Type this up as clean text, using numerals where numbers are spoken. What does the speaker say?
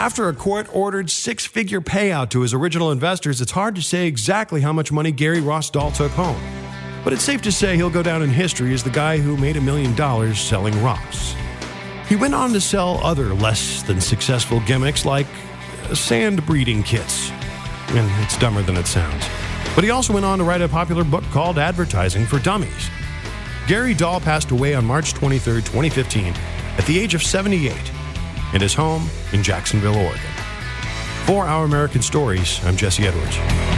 After a court-ordered six-figure payout to his original investors, it's hard to say exactly how much money Gary Ross Dahl took home. But it's safe to say he'll go down in history as the guy who made $1 million selling rocks. He went on to sell other less than successful gimmicks like sand breeding kits. And it's dumber than it sounds. But he also went on to write a popular book called Advertising for Dummies. Gary Dahl passed away on March 23, 2015, at the age of 78, in his home in Jacksonville, Oregon. For Our American Stories, I'm Jesse Edwards.